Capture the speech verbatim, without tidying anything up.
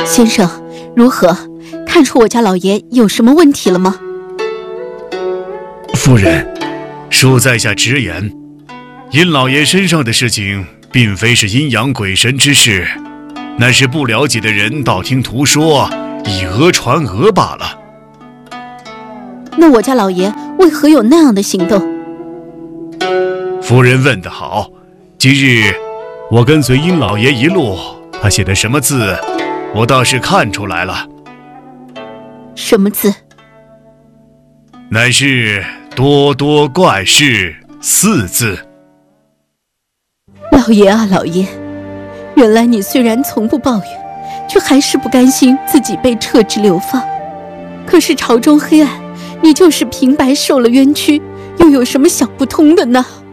先生，如何？看出我家老爷有什么问题了吗？ 夫人，恕在下直言，殷老爷身上的事情并非是阴阳鬼神之事，乃是不了解的人道听途说，以讹传讹罢了。 那我家老爷为何有那样的行动？ 夫人问得好，今日我跟随殷老爷一路，他写的什么字，我倒是看出来了。 什么字？ 乃是多多怪事四字。 老爷啊老爷，原来你虽然从不抱怨，却还是不甘心自己被撤职流放。可是朝中黑暗，你就是平白受了冤屈，又有什么想不通的呢？